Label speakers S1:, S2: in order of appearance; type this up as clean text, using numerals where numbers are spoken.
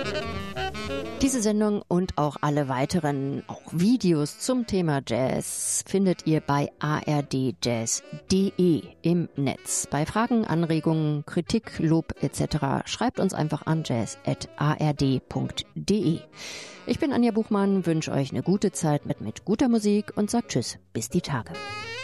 S1: Diese Sendung und auch alle weiteren auch Videos zum Thema Jazz findet ihr bei ardjazz.de im Netz. Bei Fragen, Anregungen, Kritik, Lob etc. schreibt uns einfach an jazz@ard.de. Ich bin Anja Buchmann, wünsche euch eine gute Zeit mit guter Musik und sagt Tschüss, bis die Tage.